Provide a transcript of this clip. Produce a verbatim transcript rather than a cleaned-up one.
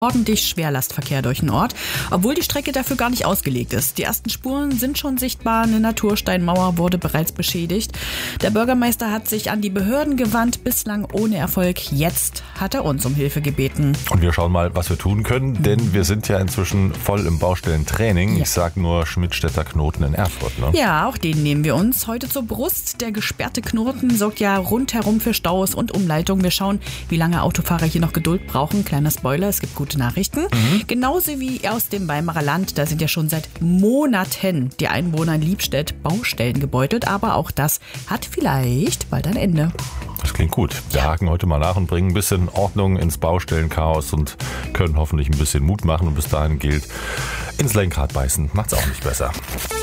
ordentlich Schwerlastverkehr durch den Ort, obwohl die Strecke dafür gar nicht ausgelegt ist. Die ersten Spuren sind schon sichtbar, eine Natursteinmauer wurde bereits beschädigt. Der Bürgermeister hat sich an die Behörden gewandt, bislang ohne Erfolg. Jetzt hat er uns um Hilfe gebeten. Und wir schauen mal, was wir tun können, denn wir sind ja inzwischen voll im Baustellentraining. Ja. Ich sag nur Schmidtstädter Knoten in Erfurt. Ne? Ja, auch den nehmen wir uns heute zur Brust. Der gesperrte Knoten sorgt ja rundherum für Staus und Umleitung. Wir schauen, wie lange Autofahrer hier noch Geduld brauchen. Kleiner Spoiler, es gibt gute Nachrichten. Mhm. Genauso wie aus dem Weimarer Land. Da sind ja schon seit Monaten die Einwohner in Liebstedt Baustellen gebeutelt. Aber auch das hat vielleicht bald ein Ende. Das klingt gut. Wir haken heute mal nach und bringen ein bisschen Ordnung ins Baustellenchaos und können hoffentlich ein bisschen Mut machen. Und bis dahin gilt, ins Lenkrad beißen macht's auch nicht besser.